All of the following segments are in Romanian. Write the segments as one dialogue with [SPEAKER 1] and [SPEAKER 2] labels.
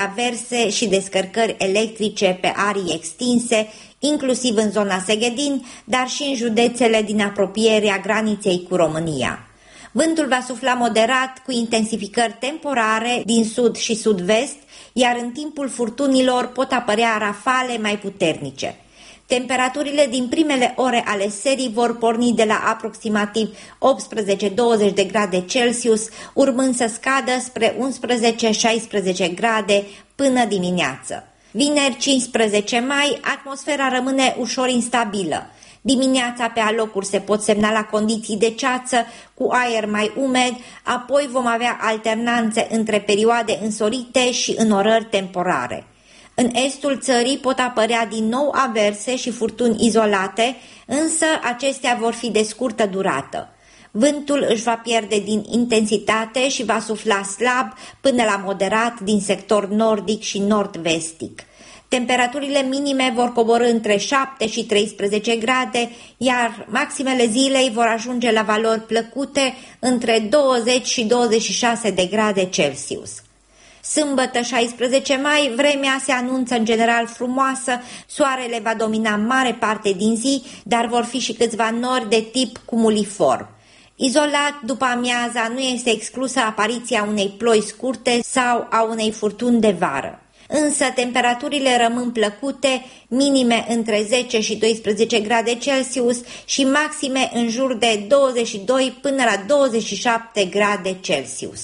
[SPEAKER 1] averse și descărcări electrice pe arii extinse, inclusiv în zona Seghedin, dar și în județele din apropierea graniței cu România. Vântul va sufla moderat cu intensificări temporare din sud și sud-vest, iar în timpul furtunilor pot apărea rafale mai puternice. Temperaturile din primele ore ale serii vor porni de la aproximativ 18-20 de grade Celsius, urmând să scadă spre 11-16 grade până dimineață. Vineri 15 mai, atmosfera rămâne ușor instabilă. Dimineața pe alocuri se pot semnala condiții de ceață cu aer mai umed, apoi vom avea alternanțe între perioade însorite și înnorări temporare. În estul țării pot apărea din nou averse și furtuni izolate, însă acestea vor fi de scurtă durată. Vântul își va pierde din intensitate și va sufla slab până la moderat din sector nordic și nord-vestic. Temperaturile minime vor coborî între 7 și 13 grade, iar maximele zilei vor ajunge la valori plăcute între 20 și 26 de grade Celsius. Sâmbătă 16 mai, vremea se anunță în general frumoasă, soarele va domina mare parte din zi, dar vor fi și câțiva nori de tip cumuliform. Izolat, după amiaza, nu este exclusă apariția unei ploi scurte sau a unei furtuni de vară. Însă temperaturile rămân plăcute, minime între 10 și 12 grade Celsius și maxime în jur de 22 până la 27 grade Celsius.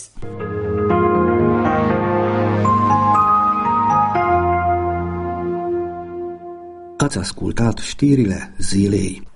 [SPEAKER 2] Ați ascultat știrile zilei.